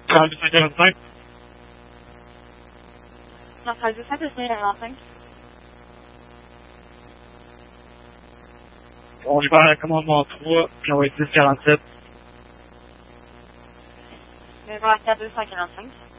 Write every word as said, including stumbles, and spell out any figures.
quarante-deux cent quarante-cinq. Centrale deux cent quarante-cinq. On libère la commandement trois, puis on va être dix quarante-sept. Numéro deux cent quarante-cinq.